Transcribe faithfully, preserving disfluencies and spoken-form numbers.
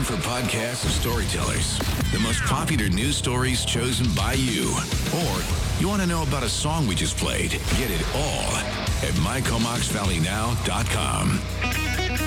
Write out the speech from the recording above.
for podcasts of storytellers, the most popular news stories chosen by you, or you want to know about a song we just played, get it all at my comox valley now dot com.